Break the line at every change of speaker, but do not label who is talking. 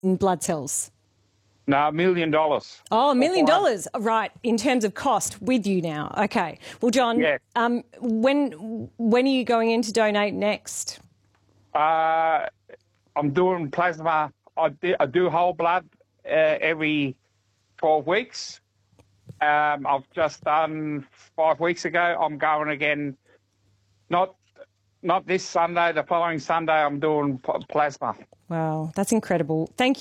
blood cells?
No, $1 million.
Oh, $1 million. Right, in terms of cost, with you now. Okay. Well, John,
Yeah.
when are you going in to donate next?
I'm doing plasma. I do whole blood every 12 weeks. I've just done 5 weeks ago. I'm going again. Not this Sunday. The following Sunday, I'm doing plasma.
Wow, that's incredible. Thank you.